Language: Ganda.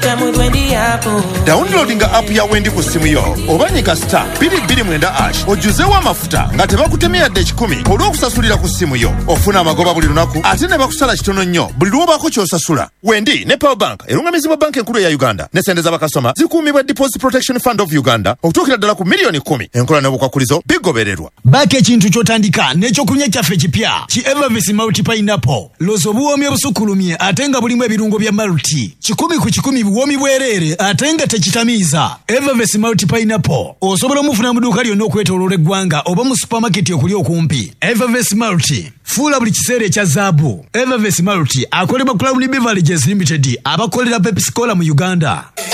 Downloadinga app ya Wendi ku simu yo obanyika star 229 ojuzewo amafuta nga tebakutemya yadde 10 olw'okusasulira ku simu yo ofuna amagoba buli lunaku ate ne bakusala kitono nnyo buli lw'obaako ky'osasula. Wendi ne Power Bank erungamizibwa banka enkulu ya Uganda ne sente z'abakasoma zikuumibwa Deposit Protection Fund of Uganda okutuukira ddala ku miliyoni 10. Enkola n'obukwakulizo bigobererwa. Baako ekintu ky'otandika n'ekyokunywa kyaffe kipya ki Evervis Multi Pineapple. Loza obuwoomi obusukkulumye ate nga bulimu ebirungo bya multi 10 ku 10 buwoomi bwereere ate nga tekitamiiza. Evervis Multi Pineapple osobola omufuna mu dduuka lyonna okwetooloola eggwanga oba mu supamaketi okuli okumpi. Evervis Multi fuula buli kiseera ekya zaabu. Evervis Multi akolebwa Crown Beverages Limited abakolera Pepsi Cola mu Uganda.